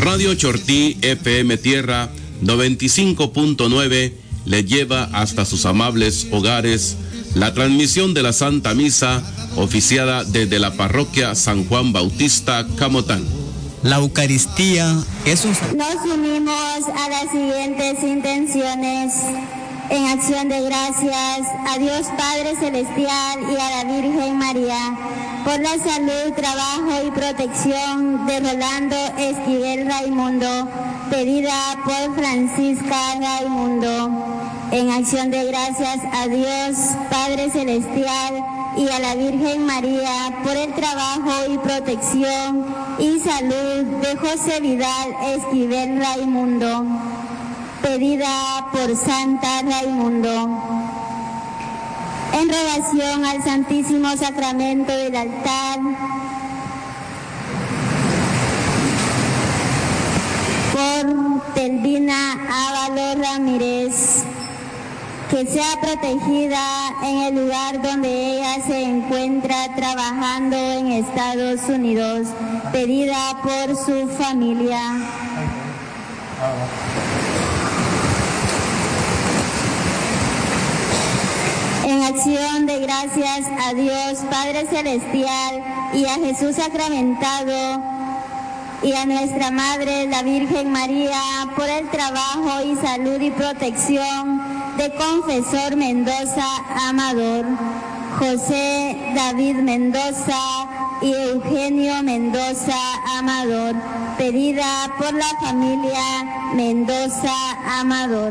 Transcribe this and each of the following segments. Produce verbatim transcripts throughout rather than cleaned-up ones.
Radio Chortí F M Tierra noventa y cinco punto nueve le lleva hasta sus amables hogares la transmisión de la Santa Misa oficiada desde la parroquia San Juan Bautista, Camotán. La Eucaristía es un... Nos unimos a las siguientes intenciones en acción de gracias a Dios Padre Celestial y a la Virgen María por la salud, trabajo y protección de Rolando Esquivel Raimundo, pedida por Francisca Raimundo. En acción de gracias a Dios Padre Celestial y a la Virgen María por el trabajo y protección y salud de José Vidal Esquivel Raimundo, pedida por Santa Raimundo. En rogación al Santísimo Sacramento del altar, por Telvina Ávalo Ramírez, que sea protegida en el lugar donde ella se encuentra trabajando en Estados Unidos, pedida por su familia. En acción de gracias a Dios Padre Celestial y a Jesús sacramentado y a nuestra Madre la Virgen María por el trabajo y salud y protección de Confesor Mendoza Amador, José David Mendoza y Eugenio Mendoza Amador, pedida por la familia Mendoza Amador.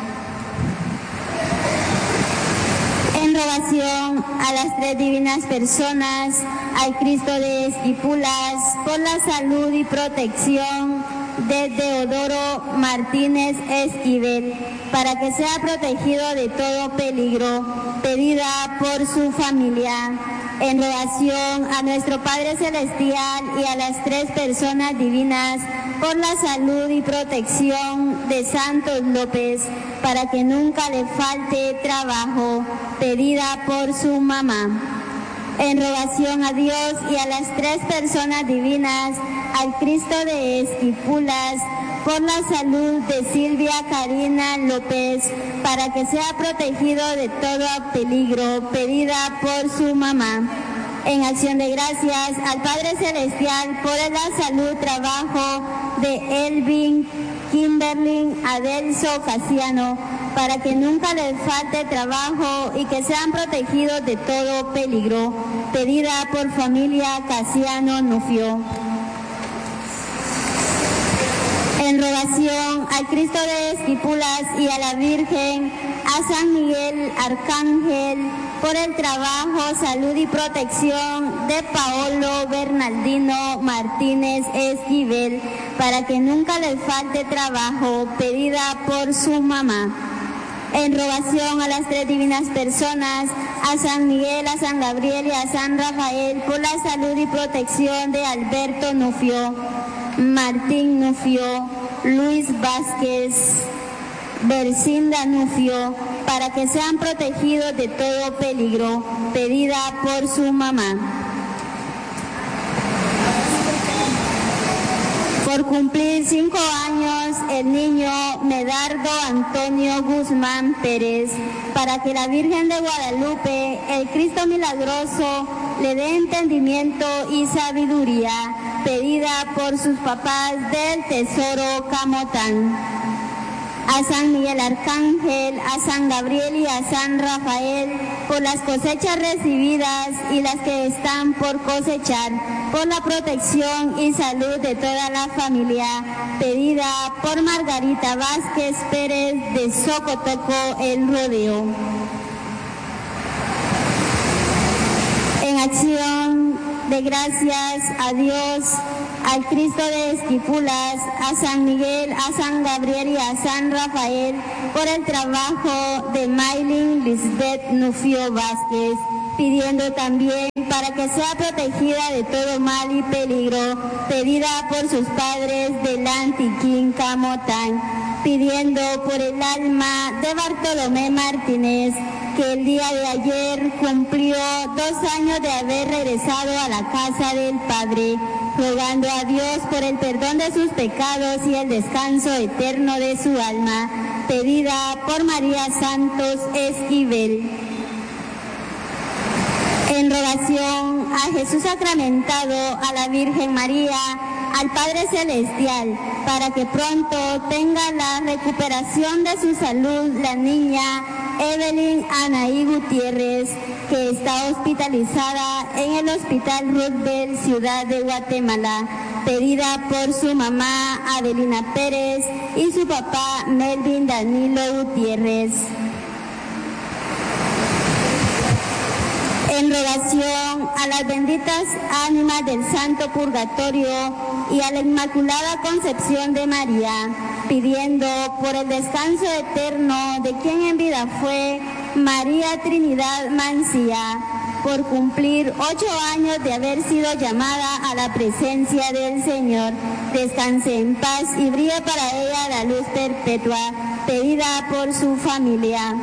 En rogación a las tres divinas personas, al Cristo de Esquipulas, por la salud y protección de Teodoro Martínez Esquivel, para que sea protegido de todo peligro, pedida por su familia. En rogación a nuestro Padre Celestial y a las tres personas divinas, por la salud y protección de Santos López, para que nunca le falte trabajo, pedida por su mamá. En rogación a Dios y a las tres personas divinas, al Cristo de Esquipulas, por la salud de Silvia Karina López, para que sea protegido de todo peligro, pedida por su mamá. En acción de gracias al Padre Celestial por la salud, trabajo de Elvin Kimberly Adelso Casiano, para que nunca les falte trabajo y que sean protegidos de todo peligro, pedida por familia Casiano Nufio. En rogación al Cristo de Esquipulas y a la Virgen, a San Miguel Arcángel, por el trabajo, salud y protección de Paolo Bernardino Martínez Esquivel, para que nunca les falte trabajo, pedida por su mamá. En rogación a las tres divinas personas, a San Miguel, a San Gabriel y a San Rafael, por la salud y protección de Alberto Nufio, Martín Nufio, Luis Vázquez, Bercinda Nufio, para que sean protegidos de todo peligro, pedida por su mamá. Por cumplir cinco años, el niño Medardo Antonio Guzmán Pérez, para que la Virgen de Guadalupe, el Cristo milagroso, le dé entendimiento y sabiduría, pedida por sus papás del Tesoro Camotán. A San Miguel Arcángel, a San Gabriel y a San Rafael, por las cosechas recibidas y las que están por cosechar, por la protección y salud de toda la familia, pedida por Margarita Vázquez Pérez de Socotoco, El Rodeo. En acción de gracias a Dios, al Cristo de Esquipulas, a San Miguel, a San Gabriel y a San Rafael, por el trabajo de Maylin Lisbeth Nufio Vázquez, pidiendo también para que sea protegida de todo mal y peligro, pedida por sus padres del Antiquín Camotán, pidiendo por el alma de Bartolomé Martínez, que el día de ayer cumplió dos años de haber regresado a la casa del Padre, rogando a Dios por el perdón de sus pecados y el descanso eterno de su alma, pedida por María Santos Esquivel. En rogación a Jesús sacramentado, a la Virgen María, al Padre Celestial, para que pronto tenga la recuperación de su salud la niña Evelyn Anaí Gutiérrez, que está hospitalizada en el Hospital Roosevelt, Ciudad de Guatemala, pedida por su mamá Adelina Pérez y su papá Melvin Danilo Gutiérrez. En rogación a las benditas ánimas del Santo Purgatorio y a la Inmaculada Concepción de María, pidiendo por el descanso eterno de quien en vida fue María Trinidad Mancía, por cumplir ocho años de haber sido llamada a la presencia del Señor. Descanse en paz y brille para ella la luz perpetua, pedida por su familia.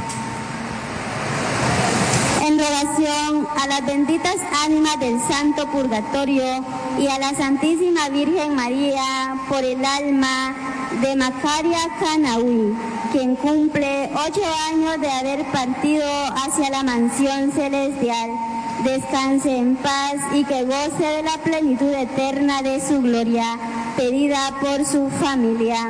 En rogación a las benditas ánimas del Santo Purgatorio y a la Santísima Virgen María por el alma de Macaria Canahui, quien cumple ocho años de haber partido hacia la mansión celestial. Descanse en paz y que goce de la plenitud eterna de su gloria, pedida por su familia.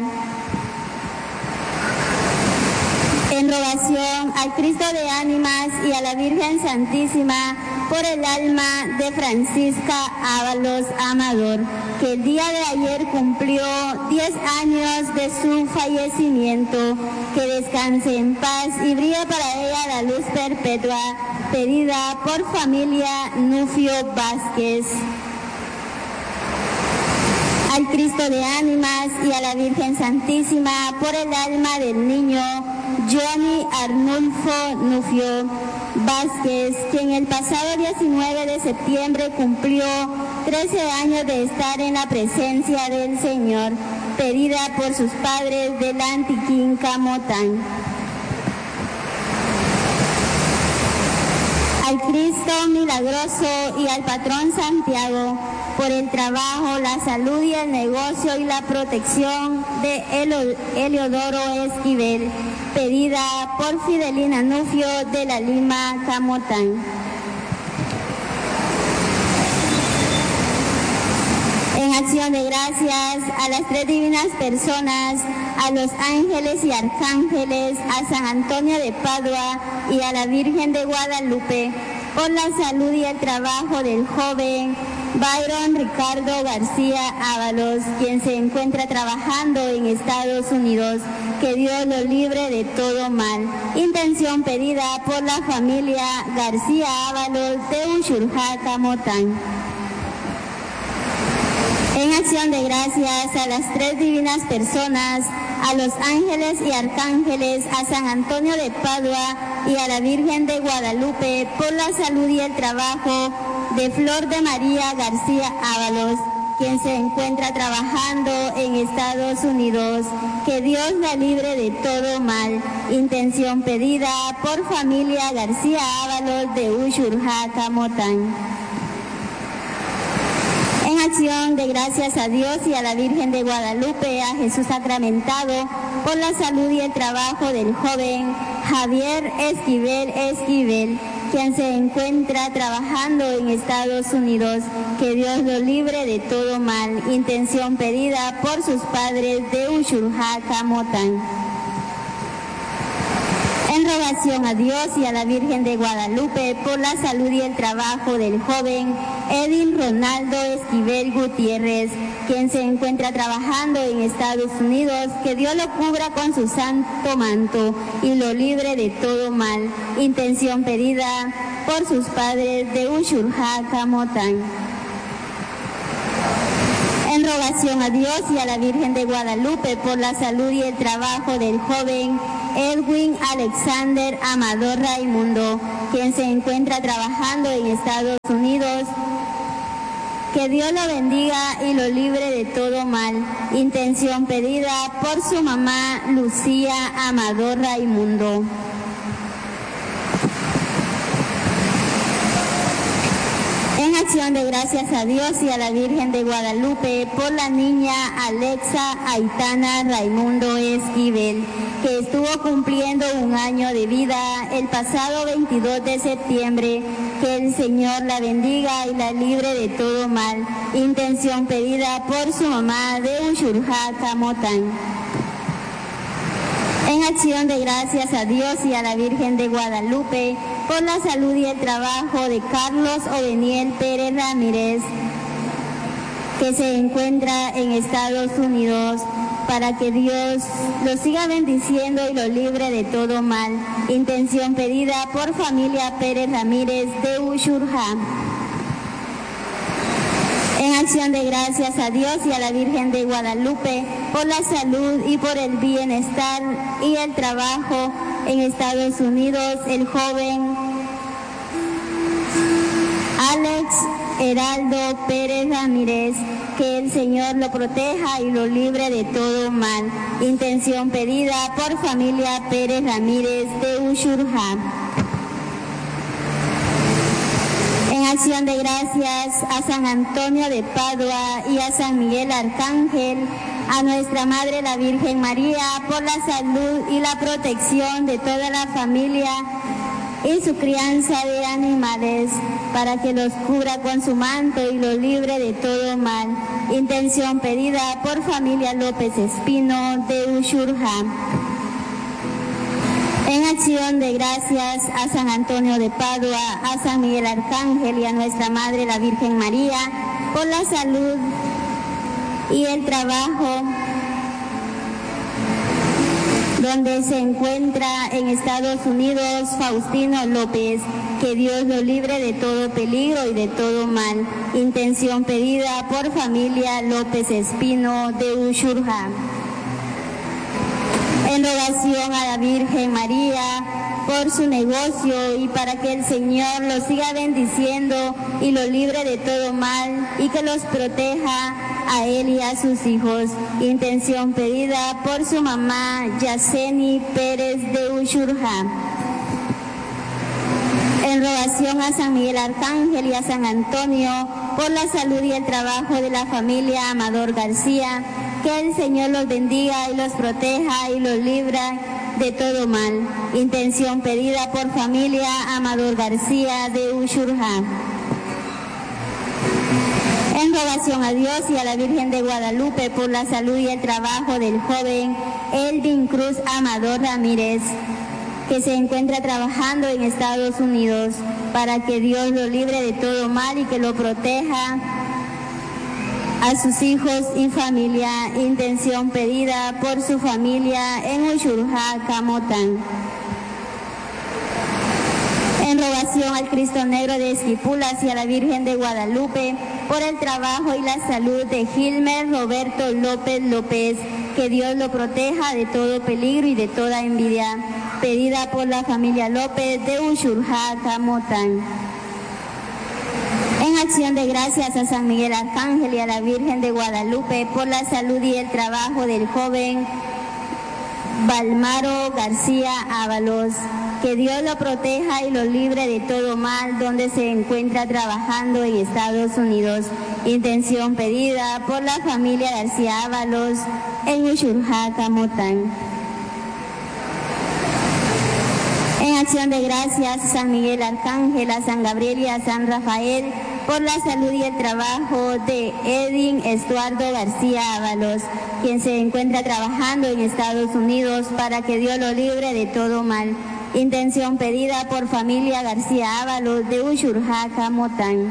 En rogación al Cristo de ánimas y a la Virgen Santísima por el alma de Francisca Ábalos Amador, que el día de ayer cumplió diez años de su fallecimiento, que descanse en paz y brille para ella la luz perpetua, pedida por familia Nufio Vázquez. Al Cristo de ánimas y a la Virgen Santísima por el alma del niño Johnny Arnulfo Nufio Vázquez, quien el pasado diecinueve de septiembre cumplió trece años de estar en la presencia del Señor, pedida por sus padres del Antiquín Camotán. Al Cristo milagroso y al patrón Santiago, por el trabajo, la salud y el negocio y la protección de Eliodoro Esquivel, pedida por Fidelina Nufio de la Lima Camotán. En acción de gracias a las tres divinas personas, a los ángeles y arcángeles, a San Antonio de Padua y a la Virgen de Guadalupe, por la salud y el trabajo del joven Byron Ricardo García Ábalos, quien se encuentra trabajando en Estados Unidos, que Dios lo libre de todo mal. Intención pedida por la familia García Ábalos de Ushurjá, Camotán. En acción de gracias a las tres divinas personas, a los ángeles y arcángeles, a San Antonio de Padua y a la Virgen de Guadalupe, por la salud y el trabajo de Flor de María García Ábalos, quien se encuentra trabajando en Estados Unidos, que Dios la libre de todo mal. Intención pedida por familia García Ábalos de Ushurjá, Camotán. En acción de gracias a Dios y a la Virgen de Guadalupe, a Jesús sacramentado, por la salud y el trabajo del joven Javier Esquivel Esquivel, quien se encuentra trabajando en Estados Unidos, que Dios lo libre de todo mal. Intención pedida por sus padres de Ushurjá, Camotán. En rogación a Dios y a la Virgen de Guadalupe por la salud y el trabajo del joven Edwin Ronaldo Esquivel Gutiérrez, quien se encuentra trabajando en Estados Unidos, que Dios lo cubra con su santo manto y lo libre de todo mal. Intención pedida por sus padres de Ushurjá, Camotán. En rogación a Dios y a la Virgen de Guadalupe por la salud y el trabajo del joven Edwin Alexander Amador Raimundo, quien se encuentra trabajando en Estados Unidos, que Dios lo bendiga y lo libre de todo mal. Intención pedida por su mamá Lucía Amador Raimundo. En acción de gracias a Dios y a la Virgen de Guadalupe por la niña Alexa Aitana Raimundo Esquivel, que estuvo cumpliendo un año de vida el pasado veintidós de septiembre. Que el Señor la bendiga y la libre de todo mal. Intención pedida por su mamá de Ushurjá, Camotán. En acción de gracias a Dios y a la Virgen de Guadalupe por la salud y el trabajo de Carlos Odeniel Pérez Ramírez, que se encuentra en Estados Unidos, para que Dios lo siga bendiciendo y lo libre de todo mal. Intención pedida por familia Pérez Ramírez de Ushurjá. En acción de gracias a Dios y a la Virgen de Guadalupe por la salud y por el bienestar y el trabajo en Estados Unidos, el joven Alex Heraldo Pérez Ramírez, que el Señor lo proteja y lo libre de todo mal. Intención pedida por familia Pérez Ramírez de Ushurjá. En acción de gracias a San Antonio de Padua y a San Miguel Arcángel, a nuestra Madre la Virgen María, por la salud y la protección de toda la familia y su crianza de animales, para que los cubra con su manto y los libre de todo mal. Intención pedida por familia López Espino de Ushurjá. En acción de gracias a San Antonio de Padua, a San Miguel Arcángel y a nuestra Madre la Virgen María, por la salud y el trabajo donde se encuentra en Estados Unidos Faustino López, que Dios lo libre de todo peligro y de todo mal. Intención pedida por familia López Espino de Ushurjá. En rogación a la Virgen María por su negocio y para que el Señor los siga bendiciendo y lo libre de todo mal y que los proteja a él y a sus hijos. Intención pedida por su mamá Yaceni Pérez de Ushurjá. En rogación a San Miguel Arcángel y a San Antonio por la salud y el trabajo de la familia Amador García, que el Señor los bendiga y los proteja y los libra de todo mal. Intención pedida por familia Amador García de Ushurjá. En rogación a Dios y a la Virgen de Guadalupe por la salud y el trabajo del joven Elvin Cruz Amador Ramírez, que se encuentra trabajando en Estados Unidos, para que Dios lo libre de todo mal y que lo proteja a sus hijos y familia. Intención pedida por su familia en Ushurjá, Camotán. En rogación al Cristo Negro de Esquipulas y a la Virgen de Guadalupe por el trabajo y la salud de Gilmer Roberto López López, que Dios lo proteja de todo peligro y de toda envidia. Pedida por la familia López de Ushurjá, Camotán. En acción de gracias a San Miguel Arcángel y a la Virgen de Guadalupe por la salud y el trabajo del joven Balmaro García Ábalos, que Dios lo proteja y lo libre de todo mal donde se encuentra trabajando en Estados Unidos. Intención pedida por la familia García Ábalos en Ushurjá, Camotán. En acción de gracias a San Miguel Arcángel, a San Gabriel y a San Rafael por la salud y el trabajo de Edwin Estuardo García Ábalos, quien se encuentra trabajando en Estados Unidos, para que Dios lo libre de todo mal. Intención pedida por familia García Ábalos de Ushurjá, Camotán.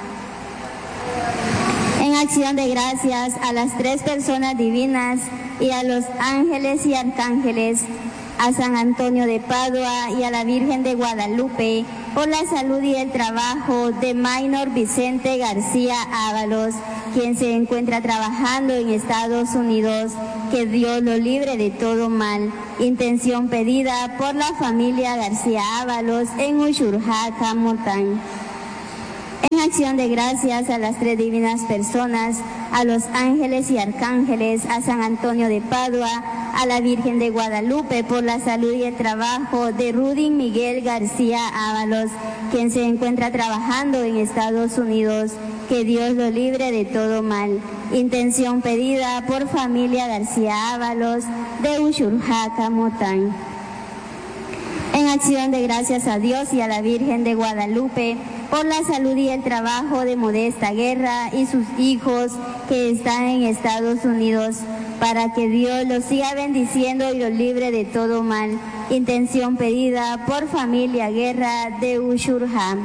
En acción de gracias a las tres personas divinas y a los ángeles y arcángeles, a San Antonio de Padua y a la Virgen de Guadalupe por la salud y el trabajo de Maynor Vicente García Ábalos, quien se encuentra trabajando en Estados Unidos, que Dios lo libre de todo mal. Intención pedida por la familia García Ábalos en Ushurjá, Camotán. En acción de gracias a las tres divinas personas, a los ángeles y arcángeles, a San Antonio de Padua, a la Virgen de Guadalupe por la salud y el trabajo de Rudy Miguel García Ábalos, quien se encuentra trabajando en Estados Unidos. Que Dios lo libre de todo mal. Intención pedida por familia García Ábalos de Ushurjaca, Motán. En acción de gracias a Dios y a la Virgen de Guadalupe por la salud y el trabajo de Modesta Guerra y sus hijos que están en Estados Unidos, para que Dios los siga bendiciendo y los libre de todo mal. Intención pedida por familia Guerra de Ushurja.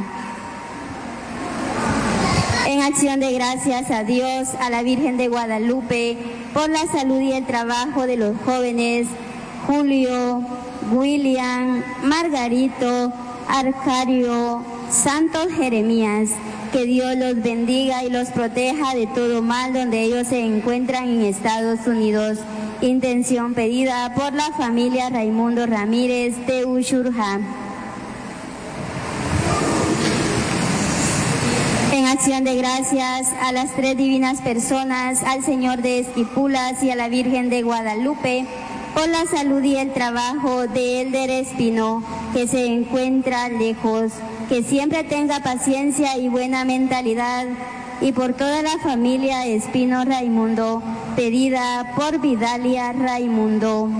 En acción de gracias a Dios, a la Virgen de Guadalupe por la salud y el trabajo de los jóvenes Julio, William, Margarito, Arcario, Santos Jeremías. Que Dios los bendiga y los proteja de todo mal donde ellos se encuentran en Estados Unidos. Intención pedida por la familia Raimundo Ramírez de Ushurja. En acción de gracias a las tres divinas personas, al Señor de Esquipulas y a la Virgen de Guadalupe, por la salud y el trabajo de Elder Espino, que se encuentra lejos, que siempre tenga paciencia y buena mentalidad, y por toda la familia Espino Raimundo, pedida por Vidalia Raimundo.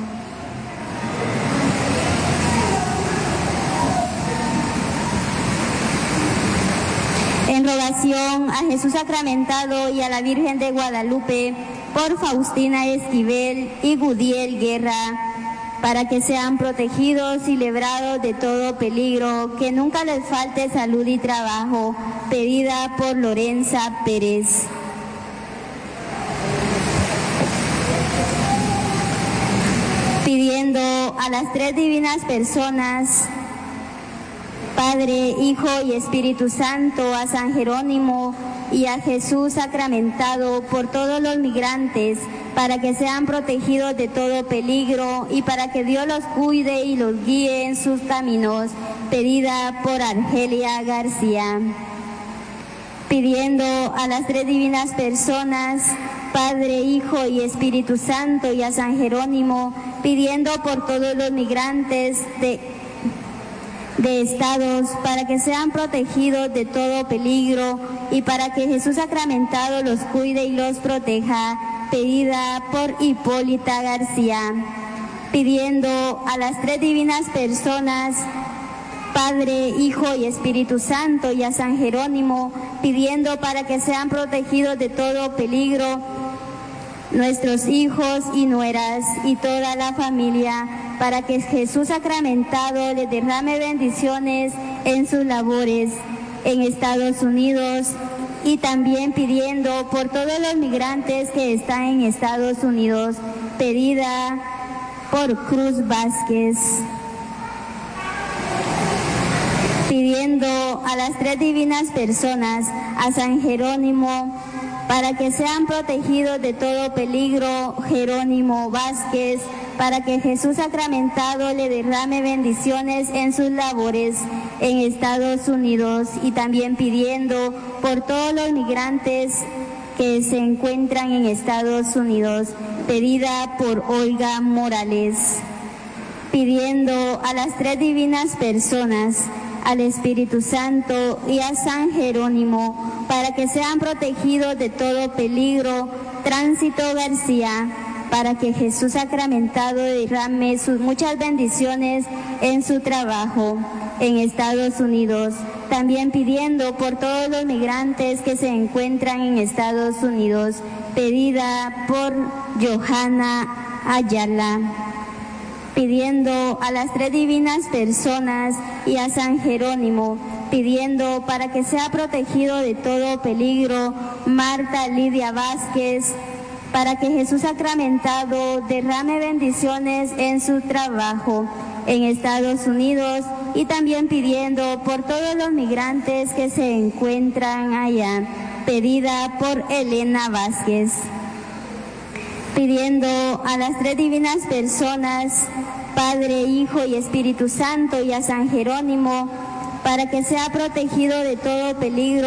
En rogación a Jesús sacramentado y a la Virgen de Guadalupe, por Faustina Esquivel y Gudiel Guerra, para que sean protegidos y librados de todo peligro, que nunca les falte salud y trabajo, pedida por Lorenza Pérez. Pidiendo a las tres divinas personas, Padre, Hijo y Espíritu Santo, a San Jerónimo y a Jesús sacramentado por todos los migrantes, para que sean protegidos de todo peligro y para que Dios los cuide y los guíe en sus caminos, pedida por Argelia García. Pidiendo a las tres divinas personas, Padre, Hijo y Espíritu Santo, y a San Jerónimo, pidiendo por todos los migrantes de de estados, para que sean protegidos de todo peligro y para que Jesús sacramentado los cuide y los proteja, pedida por Hipólita García. Pidiendo a las tres divinas personas, Padre, Hijo y Espíritu Santo, y a San Jerónimo, pidiendo para que sean protegidos de todo peligro nuestros hijos y nueras y toda la familia, para que Jesús sacramentado les derrame bendiciones en sus labores en Estados Unidos, y también pidiendo por todos los migrantes que están en Estados Unidos, pedida por Cruz Vázquez. Pidiendo a las tres divinas personas, a San Jerónimo, para que sean protegidos de todo peligro, Jerónimo Vázquez, para que Jesús sacramentado le derrame bendiciones en sus labores en Estados Unidos, y también pidiendo por todos los migrantes que se encuentran en Estados Unidos, pedida por Olga Morales. Pidiendo a las tres divinas personas, al Espíritu Santo y a San Jerónimo, para que sean protegidos de todo peligro, Tránsito García, para que Jesús sacramentado derrame sus muchas bendiciones en su trabajo en Estados Unidos. También pidiendo por todos los migrantes que se encuentran en Estados Unidos, pedida por Johanna Ayala. Pidiendo a las tres divinas personas y a San Jerónimo, pidiendo para que sea protegido de todo peligro Marta Lidia Vázquez, para que Jesús sacramentado derrame bendiciones en su trabajo en Estados Unidos, y también pidiendo por todos los migrantes que se encuentran allá, pedida por Elena Vázquez. Pidiendo a las tres divinas personas, Padre, Hijo y Espíritu Santo, y a San Jerónimo, para que sea protegido de todo peligro